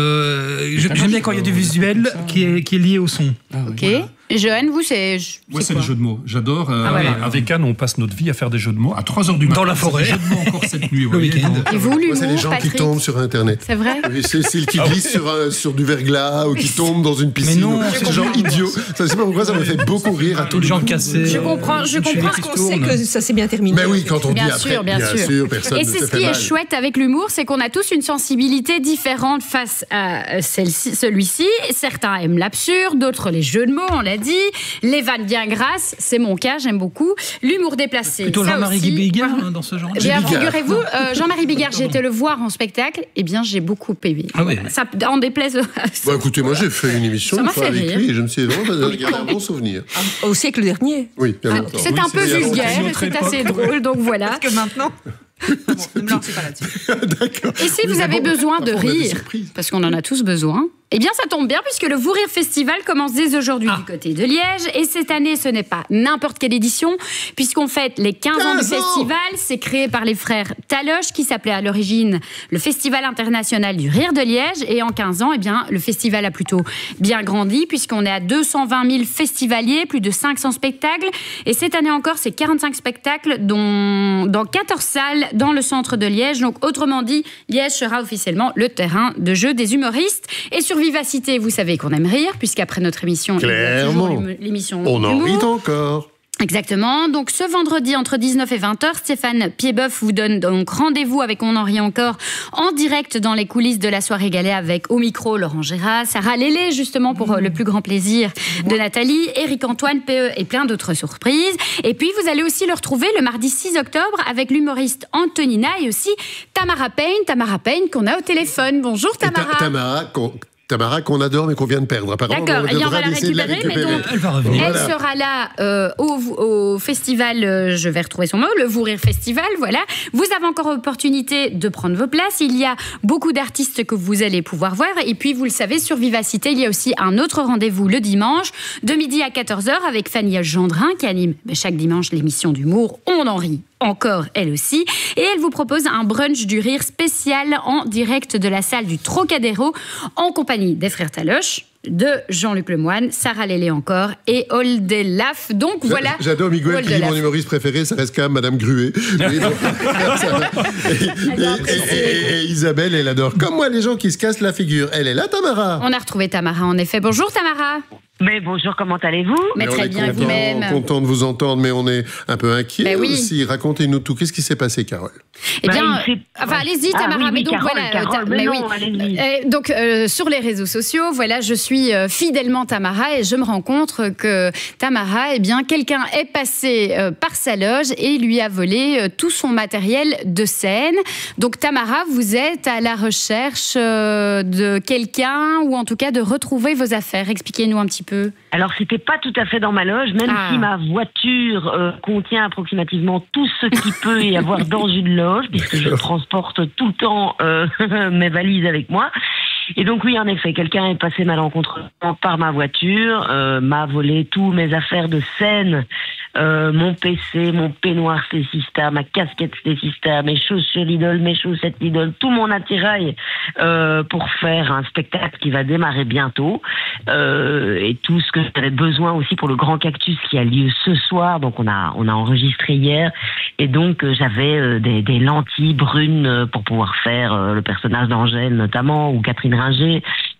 S14: euh, je- J'aime bien quand il y a du visuel qui est, qui est lié au son.
S3: Ok. Et Johan, vous, c'est.
S4: Moi, c'est
S3: quoi
S4: les jeux de mots. J'adore. euh,
S3: Ah, voilà.
S4: Avec Anne, on passe notre vie à faire des jeux de mots à trois heures du matin.
S14: Dans la forêt.
S4: C'est des jeux de mots encore cette nuit. vous
S14: Le
S4: voyez,
S14: week-end.
S4: donc,
S3: Et vous,
S2: Moi,
S3: l'humour,
S2: c'est les gens
S3: Patrick
S2: qui tombent sur Internet.
S3: C'est vrai
S2: Oui, c'est celles qui glissent sur, un- sur du verglas ou qui tombent dans une piscine.
S14: Mais non,
S2: c'est
S14: je
S2: genre
S14: comprends.
S2: idiot. Ça, je sais pas pourquoi ça me fait beaucoup rire à tous
S14: Les
S2: les
S14: gens
S2: coups.
S14: cassés.
S3: Je comprends, je
S14: euh,
S3: comprends.
S5: Parce qu'on sait que ça s'est bien terminé.
S2: Mais oui, quand on
S3: Bien
S2: dit après,
S3: sûr, bien sûr.
S2: personne
S3: Et
S2: ne
S3: c'est
S2: se
S3: ce
S2: fait
S3: qui
S2: mal.
S3: est chouette avec l'humour, c'est qu'on a tous une sensibilité différente face à euh, celle-ci, celui-ci. Certains aiment l'absurde, d'autres les jeux de mots, on l'a dit. Les vannes bien grasses, c'est mon cas, j'aime beaucoup. L'humour déplacé,
S14: Plutôt
S3: ça
S14: Jean-Marie
S3: aussi.
S14: Bigard hein, dans ce genre.
S3: Eh bien,
S2: Bigard.
S3: figurez-vous, euh, Jean-Marie Bigard, j'ai été le voir en spectacle. Eh bien, j'ai beaucoup aimé.
S14: Ah oui.
S3: Ça en déplaise.
S2: Bon, écoutez, moi j'ai fait une émission
S3: Ça
S2: une
S3: m'a
S2: fois
S3: fait
S2: avec
S3: rire.
S2: lui et je me suis vraiment gardé un bon souvenir.
S5: Au siècle dernier.
S2: Oui, bien
S3: Ah,
S2: longtemps.
S3: c'est
S2: Oui,
S3: un peu
S2: il y a longtemps.
S3: vulgaire,
S4: une
S3: et
S4: autre
S3: c'est
S4: époque.
S3: assez drôle, donc voilà.
S5: Que maintenant. Bon, ne me lancez pas là-dessus.
S2: D'accord.
S3: Et si
S2: Oui,
S3: vous
S2: mais
S3: avez
S2: bon,
S3: besoin de
S2: parfois, on a des
S3: rire,
S2: surprises.
S3: parce qu'on en a tous besoin, eh bien ça tombe bien puisque le Vous Rire Festival commence dès aujourd'hui du côté de Liège. Et cette année, ce n'est pas n'importe quelle édition, puisqu'on fête les quinze ans du
S2: quinze ans.
S3: festival. C'est créé par les frères Taloche, qui s'appelait à l'origine le Festival international du rire de Liège. Et en quinze ans, eh bien, le festival a plutôt bien grandi, puisqu'on est à deux cent vingt mille festivaliers, plus de cinq cents spectacles. Et cette année encore, c'est quarante-cinq spectacles, dont dans quatorze salles dans le centre de Liège. Donc, autrement dit, Liège sera officiellement le terrain de jeu des humoristes. Et sur Vivacité, vous savez qu'on aime rire, puisqu'après notre émission, il y a toujours
S2: Clairement.
S3: l'hum- l'émission
S2: On en
S3: d'humour.
S2: rit encore.
S3: Exactement. Donc, ce vendredi, entre dix-neuf et vingt heures, Stéphane Piedboeuf vous donne donc rendez-vous avec On en rit encore en direct dans les coulisses de la soirée galée avec au micro Laurent Gérard, Sarah Lélé, justement pour euh, le plus grand plaisir de Nathalie, Éric Antoine, P E et plein d'autres surprises. Et puis, vous allez aussi le retrouver le mardi six octobre avec l'humoriste Antonina et aussi Tamara Payne. Tamara Payne qu'on a au téléphone. Bonjour
S2: Et Ta-
S3: Tamara.
S2: Tamara, qu'on Tamara qu'on adore mais qu'on vient de perdre. Apparemment,
S3: D'accord,
S2: on
S3: et on va
S2: devra
S3: la
S2: essayer de
S3: récupérer, mais donc
S14: Elle va revenir.
S3: elle
S2: Voilà.
S3: sera là euh, au, au festival, euh, je vais retrouver son mot, le Vous Rire Festival, voilà. Vous avez encore opportunité de prendre vos places, il y a beaucoup d'artistes que vous allez pouvoir voir, et puis vous le savez, sur Vivacité, il y a aussi un autre rendez-vous le dimanche, de midi à quatorze heures, avec Fanny Gendrin, qui anime chaque dimanche l'émission d'humour On en rit. Encore, elle aussi. Et elle vous propose un brunch du rire spécial en direct de la salle du Trocadéro en compagnie des frères Taloche, de Jean-Luc Lemoyne, Sarah Lélé encore et Oldelaf. Donc voilà.
S2: J'adore Miguel qui dit mon humoriste préféré, ça reste quand même Madame Gruet. Oui, donc, ça- et, et- et- et- et Isabelle, elle adore. Comme moi, les gens qui se cassent la figure. Elle est là, Tamara.
S3: On a retrouvé Tamara, en effet. Bonjour Tamara.
S7: Mais bonjour, comment allez-vous?
S3: Mais
S2: on
S3: très
S2: est
S3: bien,
S2: content,
S3: vous-même.
S2: content de vous entendre, mais on est un peu inquiet
S3: Ben oui.
S2: aussi. Racontez-nous tout. Qu'est-ce qui s'est passé, Carole?
S3: Eh bien,
S7: Bah, il s'est-
S3: enfin, allez-y,
S7: Ah
S3: Tamara.
S7: oui,
S3: mais
S7: oui,
S3: donc,
S7: Carole,
S3: voilà,
S7: Carole,
S3: ta-
S7: mais
S3: mais
S7: non,
S3: oui.
S7: allez-y.
S3: Euh, donc, euh, sur les réseaux sociaux, voilà, je suis euh, fidèlement Tamara et je me rends compte que Tamara, eh bien, quelqu'un est passé euh, par sa loge et lui a volé euh, tout son matériel de scène. Donc, Tamara, vous êtes à la recherche euh, de quelqu'un ou en tout cas de retrouver vos affaires. Expliquez-nous un petit peu.
S7: Alors, c'était pas tout à fait dans ma loge, même
S3: Ah.
S7: si ma voiture euh, contient approximativement tout ce qui peut y avoir dans une loge, puisque je transporte tout le temps euh, mes valises avec moi. Et donc oui, en effet, quelqu'un est passé malencontreusement par ma voiture, euh, m'a volé tous mes affaires de scène, euh, mon P C, mon peignoir Stécista, ma casquette Stécista, mes chaussures Lidl, mes chaussettes Lidl, tout mon attirail euh, pour faire un spectacle qui va démarrer bientôt, euh, et tout ce que j'avais besoin aussi pour le Grand Cactus qui a lieu ce soir. Donc on a on a enregistré hier, et donc euh, j'avais euh, des, des lentilles brunes euh, pour pouvoir faire euh, le personnage d'Angèle notamment, ou Catherine Ringer.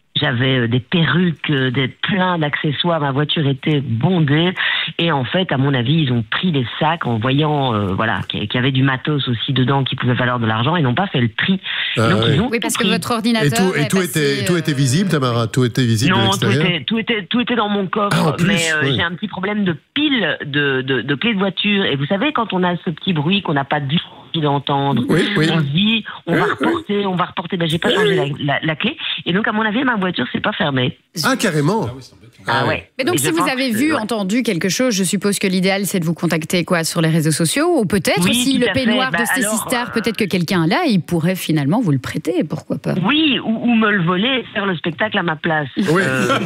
S7: J'avais des perruques, des plein d'accessoires. Ma voiture était bondée. Et en fait, à mon avis, ils ont pris les sacs en voyant, euh, voilà, qu'il y avait du matos aussi dedans qui pouvait valoir de l'argent. Ils n'ont pas fait le tri.
S2: Ah,
S7: donc,
S2: oui.
S7: ils ont
S3: oui, parce que
S7: pris.
S3: votre ordinateur.
S2: Et tout, et tout,
S3: passé,
S2: était, tout était visible, Tamara. Tout était visible
S7: Non,
S2: de
S7: tout
S2: l'extérieur.
S7: était, tout était, tout était dans mon coffre.
S2: Ah, en plus,
S7: mais euh,
S2: oui.
S7: j'ai un petit problème de pile de, de, de clés de voiture. Et vous savez, quand on a ce petit bruit qu'on n'a pas du tout d'entendre,
S2: oui, oui.
S7: on se dit, on
S2: oui,
S7: va reporter,
S2: oui.
S7: on va reporter. Ben, j'ai pas changé la, la, la clé. Et donc, à mon avis, ma voiture s'est pas fermée.
S2: Ah, carrément.
S7: Ah ouais.
S3: Mais donc,
S7: Et
S3: si
S7: je
S3: vous
S7: pense
S3: avez
S7: que-
S3: vu,
S7: ouais.
S3: entendu quelque chose, je suppose que l'idéal, c'est de vous contacter quoi sur les réseaux sociaux, ou peut-être
S7: Oui,
S3: si
S7: tout
S3: le
S7: à fait.
S3: peignoir
S7: Bah,
S3: de Stacy
S7: alors,
S3: Star, peut-être que quelqu'un là, il pourrait finalement vous le prêter, pourquoi pas.
S7: Oui, ou, ou me le voler et faire le spectacle à ma place.
S2: Oui.
S7: Euh,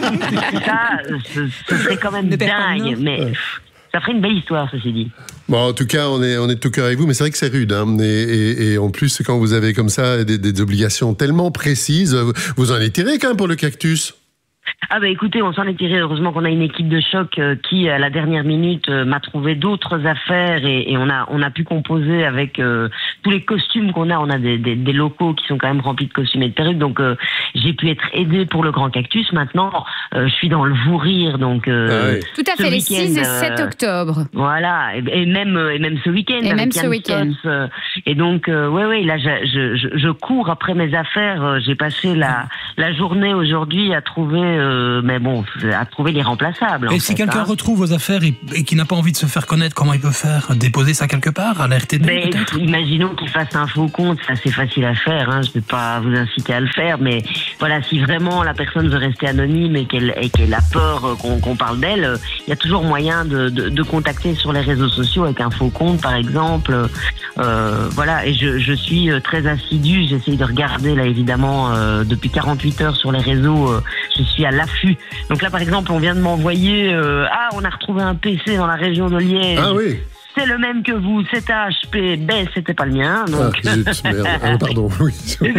S7: ça, ce, ce serait quand même
S5: Ne perds pas le
S7: dingue.
S5: nord.
S7: Mais pff, ça ferait une belle histoire, ceci dit.
S2: Bon, en tout cas, on est, on est de tout cœur avec vous, mais c'est vrai que c'est rude. Hein. Et, et, et en plus, quand vous avez comme ça des, des obligations tellement précises, vous, vous en êtes tiré quand même pour le cactus.
S7: Ah bah écoutez, on s'en est tiré. Heureusement qu'on a une équipe de choc euh, qui, à la dernière minute, euh, m'a trouvé d'autres affaires et, et on a on a pu composer avec euh, tous les costumes qu'on a. On a des, des, des locaux qui sont quand même remplis de costumes et de perruques. Donc euh, j'ai pu être aidée pour le Grand Cactus. Maintenant, euh, je suis dans le vous rire. Donc euh,
S2: Ah oui.
S3: Tout à
S7: ce
S3: fait, les
S7: week-end,
S3: six et
S7: euh,
S3: sept octobre.
S7: Voilà, et, et même et même ce week-end.
S3: Et
S7: avec
S3: même ce
S7: Yann
S3: week-end.
S7: Soss, euh, et donc, euh, ouais, ouais, là, je, je, je, je cours après mes affaires. Euh, J'ai passé la, la journée aujourd'hui à trouver, euh, mais bon, à trouver les remplaçables.
S14: Et
S7: en
S14: si
S7: fait,
S14: quelqu'un
S7: hein.
S14: retrouve vos affaires et, et qui n'a pas envie de se faire connaître, comment il peut faire? Déposer ça quelque part à la R T D
S7: Mais
S14: peut-être?
S7: imaginons qu'il fasse un faux compte, c'est assez facile à faire. Hein, je ne vais pas vous inciter à le faire, mais voilà, si vraiment la personne veut rester anonyme et qu'elle et qu'elle a peur euh, qu'on qu'on parle d'elle, euh, il y a toujours moyen de, de, de contacter sur les réseaux sociaux avec un faux compte, par exemple. Euh, voilà, et je, je suis euh, très assidue. J'essaye de regarder là, évidemment, euh, depuis quarante-huit heures sur les réseaux. Euh, je suis à l'affût. Donc là, par exemple, on vient de m'envoyer euh, ah, on a retrouvé un P C dans la région de Liège.
S2: Ah oui.
S7: C'est le même que vous, c'est un H P, ben c'était pas le mien. Donc...
S2: Ah, zut, merde. Ah, pardon, oui.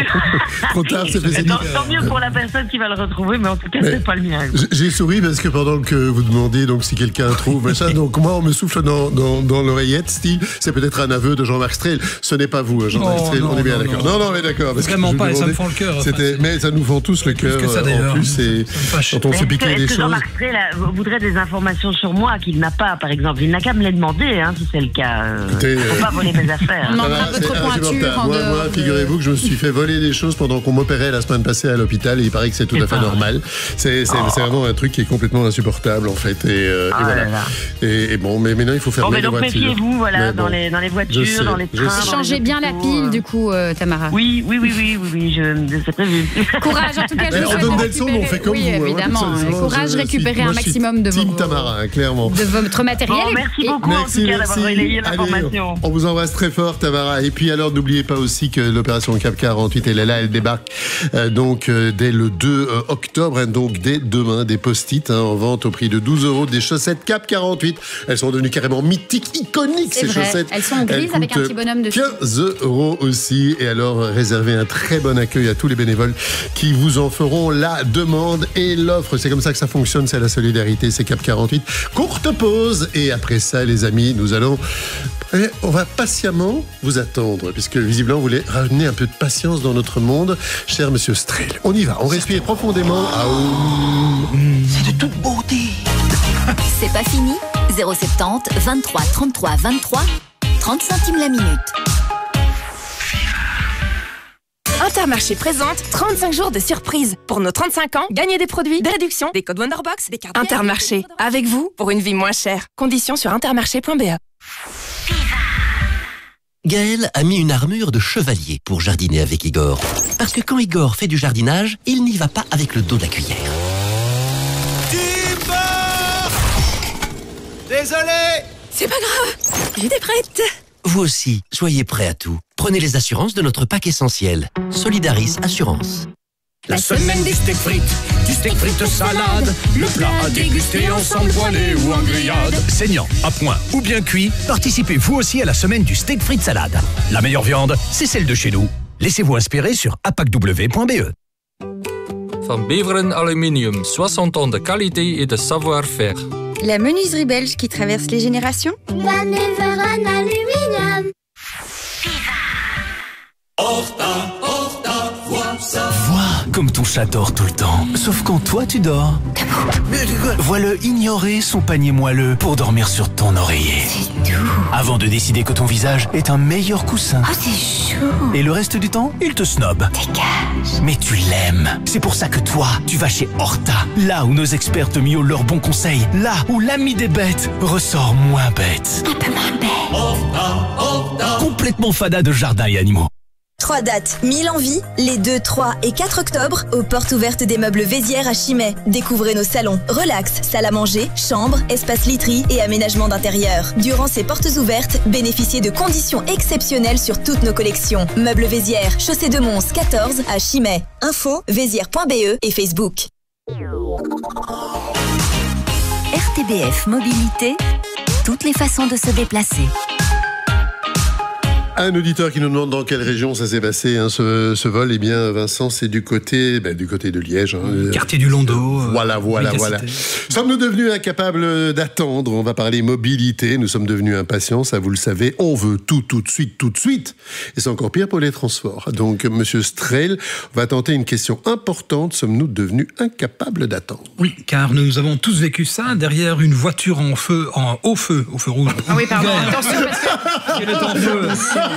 S2: Trop tard, c'est fait.
S7: tant, tant mieux pour la personne qui va le retrouver, mais en tout cas,
S2: Mais
S7: c'est pas le mien.
S2: J- J'ai souri parce que pendant que vous demandiez donc si quelqu'un trouve machin, donc moi on me souffle dans, dans, dans l'oreillette, style c'est peut-être un aveu de Jean-Marc Strel. Ce n'est pas vous, Jean-Marc
S14: Oh,
S2: Strel,
S14: non,
S2: on est bien
S14: non,
S2: d'accord.
S14: non.
S2: Non, non, mais d'accord. parce que
S14: Vraiment
S2: je
S14: pas,
S2: me
S14: et ça me
S2: demandais-
S14: fend le cœur.
S2: C'était, mais ça nous fend tous le cœur.
S14: que ça,
S2: euh,
S14: d'ailleurs.
S2: en plus, c'est quand on se
S7: Est-ce
S2: piquait
S7: que, est-ce
S2: des
S7: que
S2: choses.
S7: Jean-Marc Strel euh, voudrait des informations sur moi qu'il n'a pas, par exemple? Il n'a qu'à me les demander, hein, si c'est le cas. Euh,
S2: Écoutez,
S7: faut pas voler mes affaires.
S3: On
S2: Ça
S3: manque
S2: va,
S3: un peu
S2: c'est
S3: trop pointure
S2: insupportable.
S3: en
S2: Moi,
S3: dehors
S2: moi
S3: de-
S2: figurez-vous que je me suis fait voler des choses pendant qu'on m'opérait la semaine passée à l'hôpital et il paraît que c'est tout
S7: C'est
S2: à fait
S7: pas vrai.
S2: normal. C'est, c'est, c'est vraiment un truc qui est complètement insupportable en fait. Et, euh, et
S7: Ah
S2: voilà.
S7: là là.
S2: Et, et bon, mais maintenant il faut fermer
S7: Bon, mais
S2: les
S7: donc
S2: voitures.
S7: méfiez-vous, voilà,
S2: Mais
S7: dans,
S2: bon.
S7: les, dans les
S2: Je
S7: voitures,
S2: sais,
S7: dans les
S2: je
S7: trains.
S2: sais.
S7: dans les
S3: Changez bien la
S7: hôpitaux,
S3: pile,
S7: euh.
S3: du coup, euh, Tamara.
S7: Oui, oui, oui, oui, oui, oui, je, c'est prévu.
S3: Courage, en tout cas, je
S2: Mais
S3: vous
S2: on
S3: souhaite
S2: donne
S3: de
S2: des leçons, mais on
S3: récupérer-
S2: fait comme
S3: oui,
S2: vous. hein.
S3: évidemment.
S2: Ça, c'est-
S3: Courage,
S2: je suis-
S3: récupérer
S2: moi,
S3: un
S2: je suis
S3: maximum de
S2: Team
S3: vos-
S2: Tamara, hein, clairement.
S3: de votre matériel.
S7: Bon, merci
S3: Et-
S7: beaucoup, en tout cas, d'avoir relayé
S2: Allez,
S7: l'information.
S2: on vous embrasse très fort, Tamara. Et puis alors, n'oubliez pas aussi que l'opération Cap quarante-huit, elle est là, elle débarque euh, donc euh, dès le deux octobre, hein, donc dès demain, des post-it hein, en vente au prix de douze euros, des chaussettes Cap quarante-huit. Elles sont devenues carrément mythiques, iconiques,
S3: C'est
S2: ces
S3: vrai.
S2: chaussettes.
S3: Elles sont grises avec un
S2: coûtent
S3: petit bonhomme dessus.
S2: quinze euros aussi. Et alors, réservez un très bon accueil à tous les bénévoles qui vous en feront la demande et l'offre. C'est comme ça que ça fonctionne, c'est la solidarité, c'est Cap quarante-huit. Courte pause et après ça, les amis, nous allons... Eh, on va patiemment vous attendre, puisque visiblement, vous voulez ramener un peu de patience dans notre monde, cher monsieur Strel. On y va, on respire profondément. Aoum.
S20: C'est de toute beauté.
S22: C'est pas fini. zéro soixante-dix, vingt-trois, trente-trois, vingt-trois, trente centimes la minute.
S8: Intermarché présente trente-cinq jours de surprise. Pour nos trente-cinq ans, gagnez des produits, des réductions, des codes Wonderbox, des cartes. Intermarché, avec vous pour une vie moins chère. Conditions sur intermarché point b e.
S13: Gaël a mis une armure de chevalier pour jardiner avec Igor. Parce que quand Igor fait du jardinage, il n'y va pas avec le dos de la cuillère.
S6: Désolé.
S8: C'est pas grave, j'étais prête.
S13: Vous aussi, soyez prêts à tout. Prenez les assurances de notre pack essentiel. Solidaris Assurance.
S6: La semaine des steaks frites, du steak frites salade, le plat à déguster ensemble poêlé ou en grillade.
S16: Saignant, à point ou bien cuit, participez vous aussi à la semaine du steak frites salade. La meilleure viande, c'est celle de chez nous. Laissez-vous inspirer sur a p a c w point b e.
S24: Van Beveren Aluminium, soixante ans de qualité et de savoir-faire.
S25: La menuiserie belge qui traverse les générations.
S26: Van Beveren Aluminium.
S6: Horta, Horta, vois ça.
S16: Vois
S10: comme ton chat dort tout le temps. Sauf quand toi tu dors. Vois-le ignorer son panier moelleux pour dormir sur ton oreiller.
S25: C'est doux.
S10: Avant de décider que ton visage est un meilleur coussin.
S25: Oh, c'est chaud.
S10: Et le reste du temps, il te snob.
S25: Dégage.
S10: Mais tu l'aimes. C'est pour ça que toi, tu vas chez Horta. Là où nos experts te miaulent leurs bons conseils. Là où l'ami des bêtes ressort moins bête.
S25: Un peu moins bête.
S10: Horta, Horta. Complètement fada de jardin et animaux.
S11: Trois dates, mille envies, les deux, trois et quatre octobre, aux portes ouvertes des meubles Vézières à Chimay. Découvrez nos salons, relax, salle à manger, chambre, espace literie et aménagement d'intérieur. Durant ces portes ouvertes, bénéficiez de conditions exceptionnelles sur toutes nos collections. Meubles Vézières, chaussée de Mons quatorze à Chimay. Info, vézières point b e et Facebook.
S1: R T B F Mobilité, toutes les façons de se déplacer.
S2: Un auditeur qui nous demande dans quelle région ça s'est passé, hein, ce, ce vol. Eh bien, Vincent, c'est du côté, ben, du côté de Liège. Hein.
S14: Quartier du Londeau.
S2: Voilà, voilà, voilà. Sommes-nous devenus incapables d'attendre? On va parler mobilité. Nous sommes devenus impatients, ça vous le savez. On veut tout, tout de suite, tout de suite. Et c'est encore pire pour les transports. Donc, Monsieur Strehl va tenter une question importante. Sommes-nous devenus incapables d'attendre?
S14: Oui, car nous avons tous vécu ça derrière une voiture en feu, en haut feu, au feu rouge.
S3: Ah oui, pardon. Attention, parce que...
S14: Quel est en feu?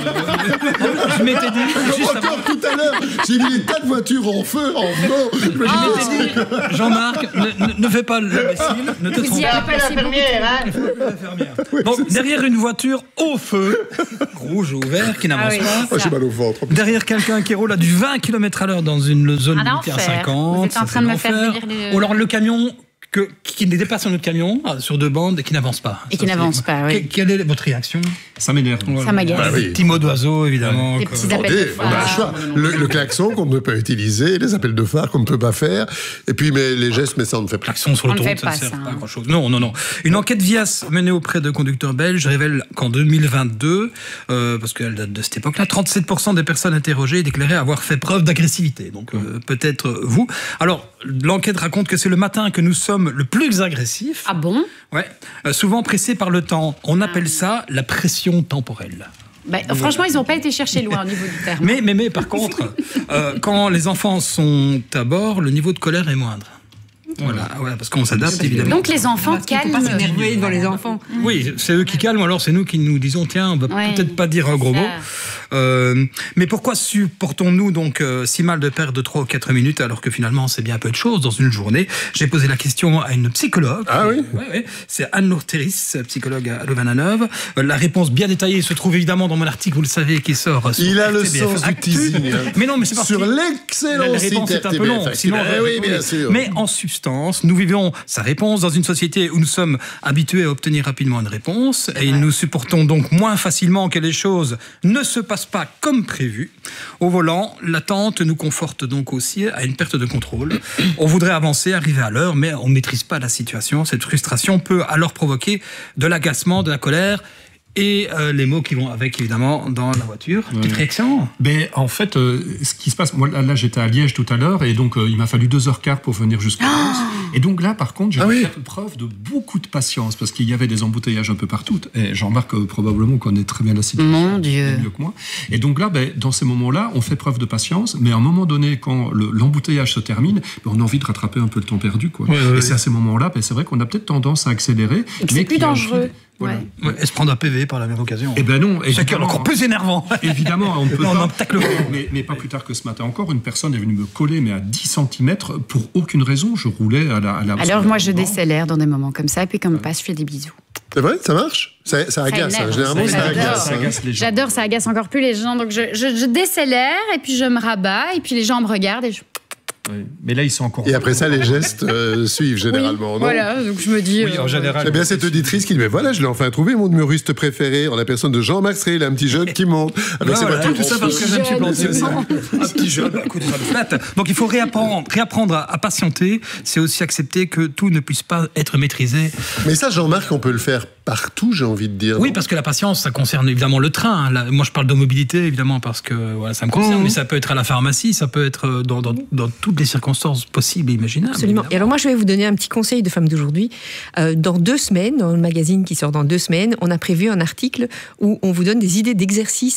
S14: Je m'étais dit juste
S2: encore avant... tout à l'heure, j'ai mis les tas de voitures en feu, en feu.
S14: Je m'étais dit, Jean-Marc, ne, ne fais pas l'imbécile, ne te trompe pas.
S9: Appelle l'infirmière, hein.
S14: Oui, donc derrière une voiture au feu, rouge ou vert, qui n'avance ah oui, pas.
S2: Oh, j'ai mal au ventre.
S14: Derrière quelqu'un qui roule à du vingt kilomètres à l'heure dans une zone limitée à cinquante.
S3: Vous êtes en train de me faire venir les...
S14: Ou alors le camion que, qui dépasse un autre camion sur deux bandes et qui n'avance pas.
S3: Et qui n'avance pas, oui.
S14: Quelle est votre réaction?
S4: Ça m'énerve.
S3: Voilà. Ça m'agace.
S14: Bah, oui. Petits mots d'oiseau, évidemment.
S3: Des petits appels de phare.
S2: On a un choix. Le, le klaxon qu'on ne peut pas utiliser, les appels de phare qu'on ne peut pas faire, et puis mais les gestes, mais ça on ne fait pas.
S14: Klaxon sur l'autoroute, ça ne sert pas à grand chose. Non, non, non. Une enquête V I A S menée auprès de conducteurs belges révèle qu'en deux mille vingt-deux, euh, parce qu'elle date de cette époque-là, trente-sept pour cent des personnes interrogées déclaraient avoir fait preuve d'agressivité. Donc euh, peut-être vous. Alors, l'enquête raconte que c'est le matin que nous sommes le plus agressifs.
S3: Ah bon?
S14: Ouais. Euh, souvent pressés par le temps. On appelle ça la pression temporelle.
S3: Bah, franchement, ils n'ont pas été chercher loin au niveau du terme.
S14: Mais, mais, mais par contre, euh, quand les enfants sont à bord, le niveau de colère est moindre. Voilà, voilà, parce qu'on s'adapte évidemment.
S3: Donc les enfants calment.
S5: Pas s'énerver devant les enfants.
S14: Oui, c'est eux qui calment, alors c'est nous qui nous disons tiens, on va ouais, peut-être pas dire un gros mot. Euh, mais pourquoi supportons-nous donc euh, si mal de perdre trois ou quatre minutes alors que finalement c'est bien peu de choses dans une journée? J'ai posé la question à une psychologue.
S2: Ah oui.
S14: Ouais, ouais, c'est Anne-Laure Terris, psychologue à Louvain-la-Neuve. Euh, la réponse bien détaillée se trouve évidemment dans mon article, vous le savez, qui sort. Sur
S2: Il a le
S14: R T B F
S2: sens du teasing.
S14: Mais non, mais c'est parce
S2: sur l'excellent
S14: la réponse
S2: site
S14: est un peu long. Sinon,
S2: eh oui, bien sûr.
S14: Mais en substance, nous vivons sa réponse dans une société où nous sommes habitués à obtenir rapidement une réponse et nous supportons donc moins facilement que les choses ne se passent pas comme prévu. Au volant, l'attente nous conforte donc aussi à une perte de contrôle. On voudrait avancer, arriver à l'heure, mais on ne maîtrise pas la situation. Cette frustration peut alors provoquer de l'agacement, de la colère et euh, les mots qui vont avec, évidemment, dans la voiture. Ouais. Petite réaction?
S4: Ben, en fait, euh, ce qui se passe... Moi, là, là j'étais à Liège tout à l'heure, et donc, euh, il m'a fallu deux heures quart pour venir jusqu'à Lens. Oh et donc là, par contre, j'ai ah oui. fait preuve de beaucoup de patience, parce qu'il y avait des embouteillages un peu partout. Et Jean-Marc, euh, probablement, connaît très bien la situation.
S3: Mon Dieu.
S4: Mieux que moi. Et donc là, ben, dans ces moments-là, on fait preuve de patience, mais à un moment donné, quand le, l'embouteillage se termine, ben, on a envie de rattraper un peu le temps perdu, quoi. Ouais, ouais, et ouais. c'est à ces moments-là, ben, c'est vrai qu'on a peut-être tendance à accélérer.
S3: Et c'est plus dangereux.
S14: Voilà. Ouais. Et se prendre un P V par la même occasion.
S4: Eh ben non,
S14: c'est encore plus énervant.
S4: Évidemment, on peut
S14: non,
S4: pas.
S14: On tacle le
S4: mais, mais pas plus tard que ce matin encore, une personne est venue me coller, mais à dix centimètres, pour aucune raison. Je roulais à la. À la
S3: Alors moi, je décélère dans des moments comme ça, et puis quand on me passe, je fais des bisous.
S2: C'est vrai, ça marche? Ça, ça agace, ça hein. Généralement ça, ça agace.
S3: Ça agace les gens. J'adore, ça agace encore plus les gens. Donc je, je, je décélère, et puis je me rabats, et puis les gens me regardent, et je...
S4: Oui. Mais là, ils sont encore...
S2: Et après ça, les gestes euh, suivent généralement,
S3: oui,
S2: non?
S3: Voilà, donc je me dis...
S14: Oui, en général...
S2: C'est bien cette auditrice qui dit, mais voilà, je l'ai enfin trouvé, mon humoriste préféré, en la personne de Jean-Marc Strehl, un petit jeune qui monte avec
S14: ah,
S2: ses
S14: voilà,
S2: voitures.
S14: Tout ça parce que je me suis planté. Un petit jeune, à côté de la flatte. Donc il faut réapprendre, réapprendre à, à patienter. C'est aussi accepter que tout ne puisse pas être maîtrisé.
S2: Mais ça, Jean-Marc, on peut le faire partout, j'ai envie de dire.
S14: Oui, parce que la patience, ça concerne évidemment le train. Hein. Là, moi, je parle de mobilité, évidemment, parce que voilà, ça me concerne, mmh. mais ça peut être à la pharmacie, ça peut être dans, dans, dans toutes les circonstances possibles et imaginables.
S5: Absolument. Évidemment. Et alors moi, je vais vous donner un petit conseil de femme d'aujourd'hui. Euh, dans deux semaines, dans le magazine qui sort dans deux semaines, on a prévu un article où on vous donne des idées d'exercices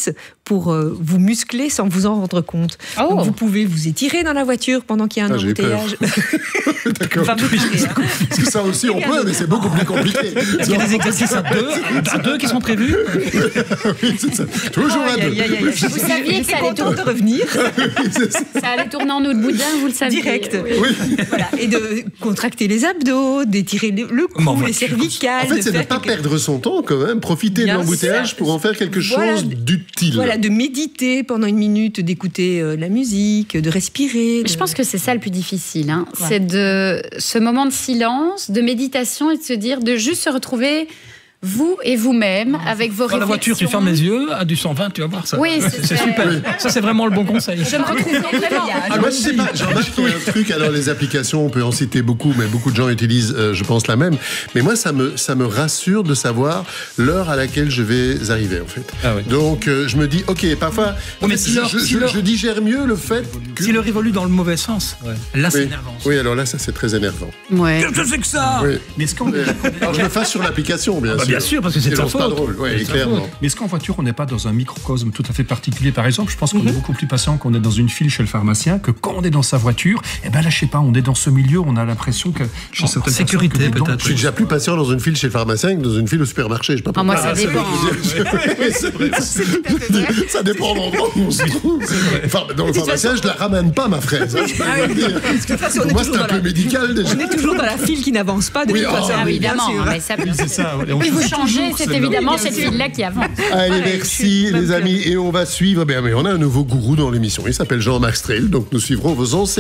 S5: pour euh, vous muscler sans vous en rendre compte. Oh. Donc vous pouvez vous étirer dans la voiture pendant qu'il y a un ah, embouteillage.
S2: D'accord. Enfin, parce que ça aussi on peut, mais c'est beaucoup plus compliqué.
S14: Est-ce qu'il y a des exercices à deux, à deux qui sont prévus?
S2: Oui, c'est ça. Toujours oh, à deux.
S3: Y a, y a, y a. Vous saviez que ça allait tourner
S5: de revenir.
S3: Ça allait tourner en eau de boudin, vous le saviez.
S5: Direct. Oui. Voilà. Et de contracter les abdos, d'étirer le cou, bon, les cervicales.
S2: En fait, c'est de ne pas quelque... perdre son temps quand même, profiter Bien de l'embouteillage pour en faire quelque voilà, chose d'utile.
S5: Voilà, de méditer pendant une minute, d'écouter euh, la musique, de respirer. De...
S3: Je pense que c'est ça le plus difficile. Hein. Ouais. C'est de ce moment de silence, de méditation et de se dire, de juste se retrouver... vous et vous-même, avec vos réflexions. Dans la
S14: voiture, tu fermes les yeux, à du cent vingt, tu vas voir ça.
S3: Oui, c'est,
S14: c'est super. Oui. Ça, c'est vraiment le bon conseil.
S3: Je me retrouve vraiment.
S2: Ah, moi, je sais pas. J'ai remarqué qu'il y a un truc. Alors, les applications, on peut en citer beaucoup, mais beaucoup de gens utilisent, euh, je pense, la même. Mais moi, ça me, ça me rassure de savoir l'heure à laquelle je vais arriver, en fait. Ah, oui. Donc, euh, je me dis, OK, parfois, oh, mais si je, je, si je, je digère mieux le fait que...
S14: Si l'heure évolue dans le mauvais sens, ouais. là, c'est
S2: oui.
S14: énervant.
S2: Oui, alors là, ça, c'est très énervant.
S3: Ouais.
S14: Qu'est-ce que c'est que ça oui.
S2: Mais est-ce qu'on... Alors, je le fasse sur l'application, bien
S14: ah, bah,
S2: sûr.
S14: Bien sûr, parce que c'est
S2: pas drôle, ouais, clairement.
S4: Mais est-ce qu'en voiture, on n'est pas dans un microcosme tout à fait particulier? Par exemple, je pense qu'on mm-hmm. est beaucoup plus patient qu'on est dans une file chez le pharmacien que quand on est dans sa voiture. Eh ben là, je sais pas, on est dans ce milieu, on a l'impression que
S14: chez certaines sécurité que peut-être.
S2: Je suis déjà plus patient dans une file chez le pharmacien que dans une file au supermarché. Je sais pas
S3: ah, moi, ça ah, dépend.
S2: C'est vrai. Ça dépend de l'endroit où on se trouve. Enfin, dans le pharmacien, je la ramène pas, ma fraise. Pour moi, c'est un peu médical déjà.
S5: On est toujours dans la file qui n'avance pas.
S3: Oui, évidemment. C'est ça. Mais vous changez, c'est évidemment cette file-là qui avance.
S2: Allez, merci les amis. Et on va suivre. Ben, mais on a un nouveau gourou dans l'émission. Il s'appelle Jean-Marc Strel. Donc nous suivrons vos enseignements.